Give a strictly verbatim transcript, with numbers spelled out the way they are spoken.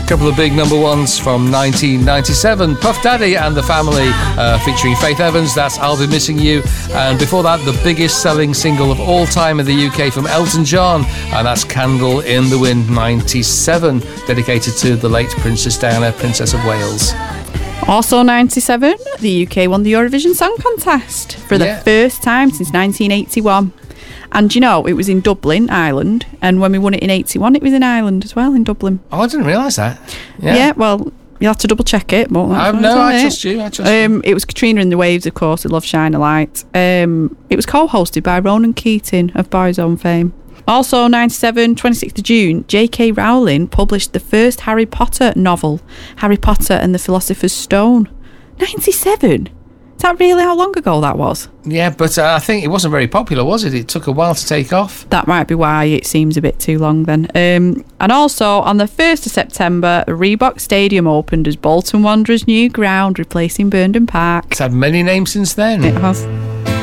A couple of big number ones from nineteen ninety-seven. Puff Daddy and the Family, uh, featuring Faith Evans, that's I'll Be Missing You. And before that, the biggest selling single of all time in the U K from Elton John, and that's Candle in the Wind, ninety-seven, dedicated to the late Princess Diana, Princess of Wales. Also ninety-seven, the U K won the Eurovision Song Contest for the Yeah. first time since nineteen eighty-one. And you know, it was in Dublin, Ireland, and when we won it in eighty-one, it was in Ireland as well, in Dublin. Oh, I didn't realise that. Yeah, Yeah, well, you'll have to double check it. But I, that's no, on I it. trust you. I trust Um, it was Katrina and the Waves, of course, with Love Shine a Light. Um, it was co-hosted by Ronan Keating of Boyzone fame. Also, ninety-seven, twenty-sixth of June, J K Rowling published the first Harry Potter novel, Harry Potter and the Philosopher's Stone. ninety-seven? Is that really how long ago that was? you. Yeah, but uh, I think it wasn't very popular, was it? It took a while to take off. That might be why it seems a bit too long then. Um, and also, on the first of September, Reebok Stadium opened as Bolton Wanderers' new ground, replacing Burnden Park. It's had many names since then. It has.